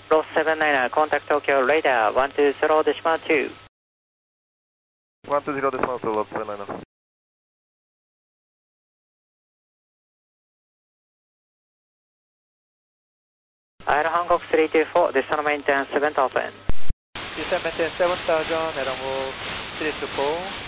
Lost 79er, contact Tokyo radar 120.2. 120.2, Lost 79er. Aero Hancock 324, descend maintenance 7 open. Descend maintenance 7000, Aero Hancock 324.